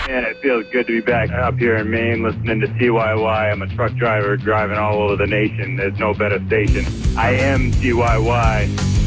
Man, it feels good to be back up here in Maine listening to CYY. I'm a truck driver driving all over the nation. There's no better station. I am CYY.